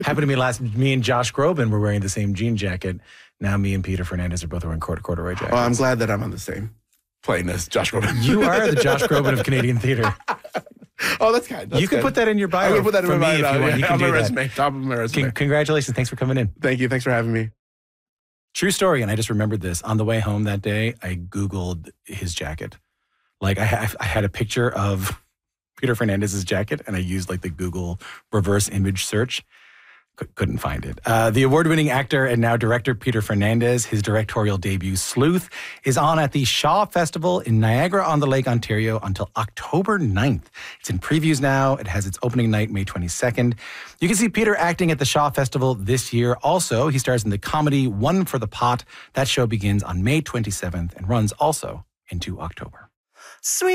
Happened to me last. Me and Josh Groban were wearing the same jean jacket. Now me and Peter Fernandez are both wearing corduroy jackets. Well, I'm glad that I'm on the same plane as Josh Groban. You are the Josh Groban of Canadian theater. Oh, that's kind. You can put that in your bio. I'm going to put that in my bio. If you want. You can on do my that. resume. Top of my resume. Congratulations. Thanks for coming in. Thank you. Thanks for having me. True story. And I just remembered this. On the way home that day, I Googled his jacket. Like I had a picture of Peter Fernandez's jacket, and I used like the Google reverse image search. Couldn't find it. The award-winning actor and now director Peter Fernandez, his directorial debut Sleuth, is on at the Shaw Festival in Niagara-on-the-Lake, Ontario until October 9th. It's in previews now. It has its opening night May 22nd. You can see Peter acting at the Shaw Festival this year. Also, he stars in the comedy One for the Pot. That show begins on May 27th and runs also into October. Sweet.